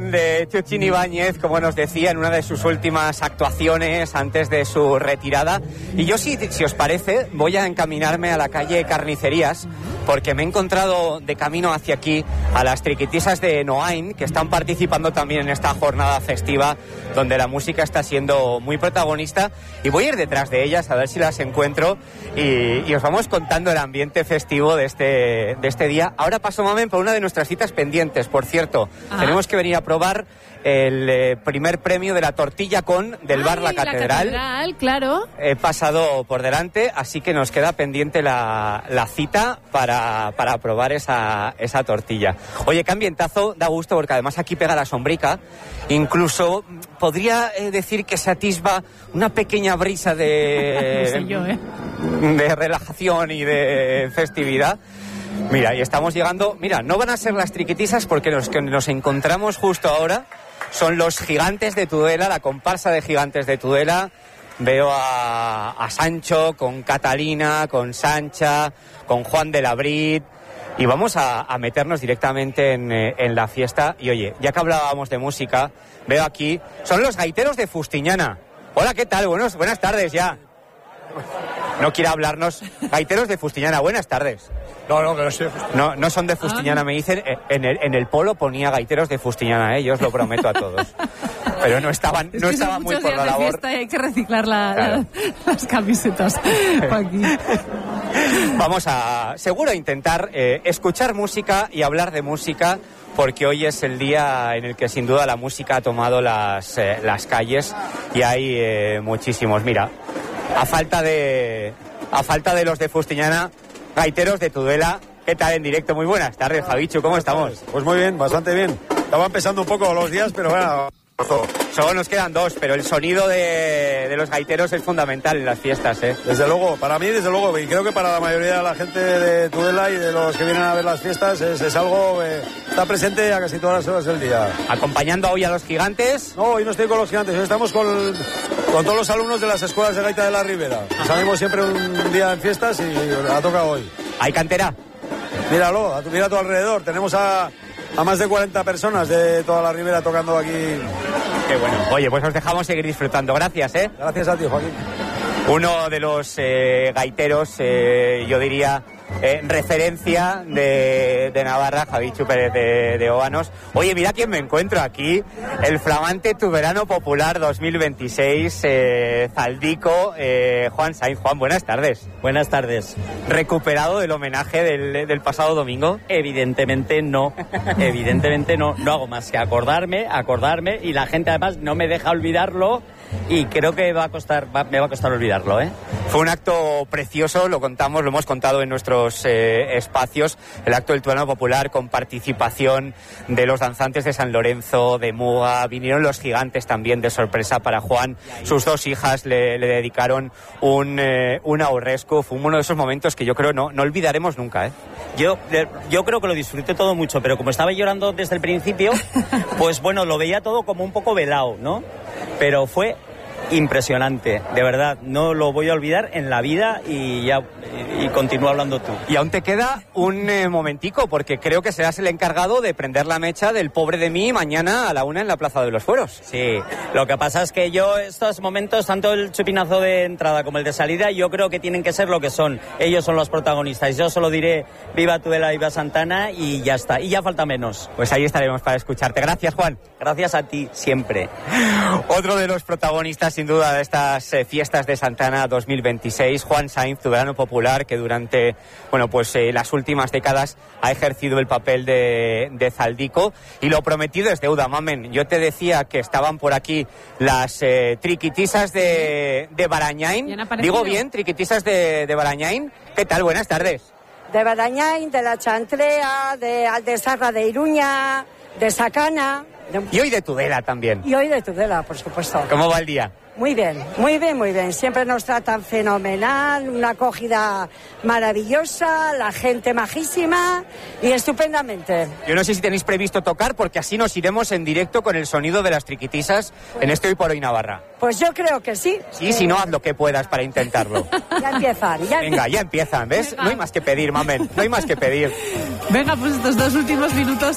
canción de Chuchín Ibáñez, como nos decía, en una de sus últimas actuaciones antes de su retirada. Y yo, si os parece, voy a encaminarme a la calle Carnicerías, porque me he encontrado de camino hacia aquí a las triquitisas de Noain, que están participando también en esta jornada festiva, donde la música está siendo muy protagonista. Y voy a ir detrás de ellas a ver si las encuentro y os vamos contando el ambiente festivo de este día. Ahora paso, Mamen, por una de nuestras citas pendientes, por cierto. Tenemos que venir a probar el primer premio de la tortilla con del bar La Catedral. La Catedral, claro. He pasado por delante, así que nos queda pendiente la cita para probar esa tortilla. Oye, qué ambientazo, da gusto, porque además aquí pega la sombrica. Incluso podría decir que se atisba una pequeña brisa de, no sé yo, de relajación y de festividad. Mira, y estamos llegando. Mira, no van a ser las triquitisas, porque los que nos encontramos justo ahora son los Gigantes de Tudela, la comparsa de Gigantes de Tudela. Veo a Sancho con Catalina, con Sancha, con Juan de la Brit. Y vamos a meternos directamente en la fiesta. Y oye, ya que hablábamos de música, veo aquí, son los Gaiteros de Fustiñana. Hola, ¿qué tal? Buenas tardes ya. No quiere hablarnos. Gaiteros de Fustiñana, buenas tardes. No, que no sé. No son de Fustiñana, me dicen. En el polo ponía Gaiteros de Fustiñana, yo os lo prometo a todos. Pero no estaban muy por la labor. Fiesta y hay que reciclar las camisetas aquí. Vamos a, seguro, a intentar escuchar música y hablar de música, porque hoy es el día en el que sin duda la música ha tomado las calles y hay muchísimos. Mira, a falta de los de Fustiñana, Gaiteros de Tudela. ¿Qué tal en directo? Muy buenas tardes, Javichu, ¿cómo estamos? Pues muy bien, bastante bien. Estaba empezando un poco los días, pero bueno. Solo nos quedan dos, pero el sonido de los gaiteros es fundamental en las fiestas, ¿eh? Desde luego, para mí, desde luego, y creo que para la mayoría de la gente de Tudela y de los que vienen a ver las fiestas es algo que está presente a casi todas las horas del día. ¿Acompañando hoy a los Gigantes? No, hoy no estoy con los Gigantes, hoy estamos con todos los alumnos de las escuelas de gaita de la Ribera. Salimos siempre un día en fiestas y ha tocado hoy. ¿Hay cantera? Míralo, mira a tu alrededor, tenemos a más de 40 personas de toda la Ribera tocando aquí. Qué bueno. Oye, pues os dejamos seguir disfrutando. Gracias, ¿eh? Gracias a ti, Joaquín. Uno de los gaiteros, yo diría, referencia de Navarra, Javichu Pérez de Óbanos. Oye, mira quién me encuentro aquí, el flamante Tuberano Popular 2026, Zaldico, Juan Sainz. Juan, buenas tardes. Buenas tardes. ¿Recuperado del homenaje del pasado domingo? Evidentemente no, no hago más que acordarme y la gente además no me deja olvidarlo. Y creo que me va a costar olvidarlo, ¿eh? Fue un acto precioso, lo hemos contado en nuestros espacios, el acto del Tuberano Popular con participación de los danzantes de San Lorenzo, de Muga, vinieron los Gigantes también de sorpresa para Juan, sus dos hijas le dedicaron un aurrescu. Fue uno de esos momentos que yo creo no olvidaremos nunca, ¿eh? Yo creo que lo disfruté todo mucho, pero como estaba llorando desde el principio, pues bueno, lo veía todo como un poco velado, ¿no? Pero fue impresionante, de verdad, no lo voy a olvidar en la vida y continúa hablando tú. Y aún te queda un momentico, porque creo que serás el encargado de prender la mecha del Pobre de mí mañana a la 1 en la Plaza de los Fueros. Sí, lo que pasa es que yo estos momentos, tanto el chupinazo de entrada como el de salida, yo creo que tienen que ser lo que son. Ellos son los protagonistas. Yo solo diré viva Tudela, viva Santana y ya está. Y ya falta menos. Pues ahí estaremos para escucharte. Gracias, Juan. Gracias a ti, siempre. Otro de los protagonistas, sin duda, de estas fiestas de Santana 2026, Juan Sainz, Tuberano Popular, que durante las últimas décadas ha ejercido el papel de Zaldico, y lo prometido es deuda, Mamen. Yo te decía que estaban por aquí las triquitisas de Barañain. ¿Digo bien? Triquitisas de Barañain. ¿Qué tal? Buenas tardes. De Barañain, de la Chantrea, de Aldesarra de Iruña, de Sacana. Y hoy de Tudela también. Y hoy de Tudela, por supuesto. ¿Cómo va el día? Muy bien, muy bien, muy bien. Siempre nos tratan fenomenal, una acogida maravillosa, la gente majísima y estupendamente. Yo no sé si tenéis previsto tocar, porque así nos iremos en directo con el sonido de las triquitisas en este Hoy por Hoy Navarra. Pues yo creo que sí. Sí, si no, haz lo que puedas para intentarlo. Ya empiezan. Venga, ya empiezan, ¿ves? Venga. No hay más que pedir, Mamen, no hay más que pedir. Venga, pues estos 2 últimos minutos